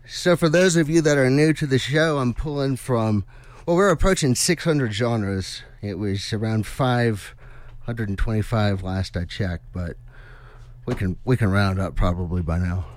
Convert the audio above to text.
So for those of you that are new to the show, I'm pulling from, well, we're approaching 600 genres. It was around 525 last I checked, but we can round up probably by now.